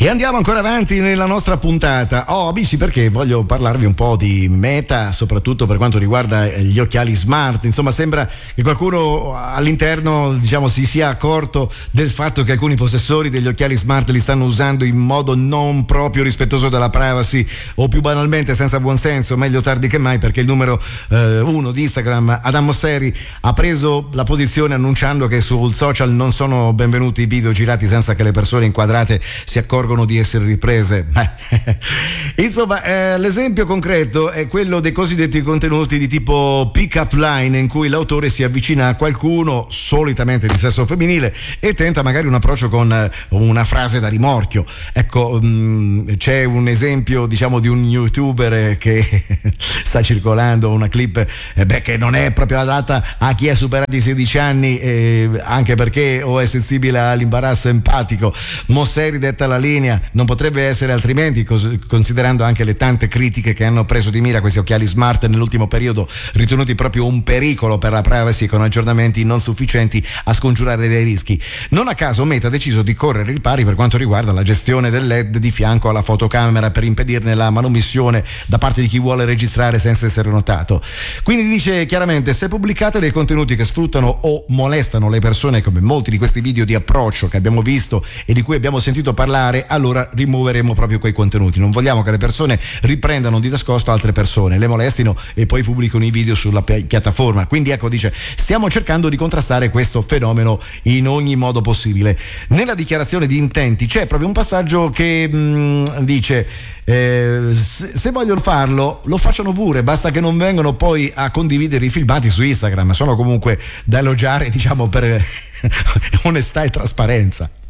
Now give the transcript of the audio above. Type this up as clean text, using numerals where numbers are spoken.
E andiamo ancora avanti nella nostra puntata. Amici, perché voglio parlarvi un po' di Meta, soprattutto per quanto riguarda gli occhiali smart. Insomma, sembra che qualcuno all'interno, diciamo, si sia accorto del fatto che alcuni possessori degli occhiali smart li stanno usando in modo non proprio rispettoso della privacy, o più banalmente senza buonsenso. Meglio tardi che mai, perché il numero uno di Instagram, Adam Mosseri, ha preso la posizione annunciando che sul social non sono benvenuti i video girati senza che le persone inquadrate si accorgano di essere riprese. Insomma, l'esempio concreto è quello dei cosiddetti contenuti di tipo pick-up line, in cui l'autore si avvicina a qualcuno, solitamente di sesso femminile, e tenta magari un approccio con una frase da rimorchio. Ecco, c'è un esempio, diciamo, di un youtuber che sta circolando una clip che non è proprio adatta a chi ha superato i 16 anni, anche perché o è sensibile all'imbarazzo empatico. Mosseri detta la linea, non potrebbe essere altrimenti, considerando anche le tante critiche che hanno preso di mira questi occhiali smart nell'ultimo periodo, ritenuti proprio un pericolo per la privacy, con aggiornamenti non sufficienti a scongiurare dei rischi. Non a caso Meta ha deciso di correre il pari per quanto riguarda la gestione del LED di fianco alla fotocamera, per impedirne la manomissione da parte di chi vuole registrare senza essere notato. Quindi dice chiaramente: se pubblicate dei contenuti che sfruttano o molestano le persone, come molti di questi video di approccio che abbiamo visto e di cui abbiamo sentito parlare, allora rimuoveremo proprio quei contenuti. Non vogliamo che le persone riprendano di nascosto altre persone, le molestino e poi pubblicano i video sulla piattaforma. Quindi ecco, dice, stiamo cercando di contrastare questo fenomeno in ogni modo possibile. Nella dichiarazione di intenti c'è proprio un passaggio che dice: se vogliono farlo, lo facciano pure, basta che non vengano poi a condividere i filmati su Instagram. Sono comunque da elogiare, diciamo, per onestà e trasparenza.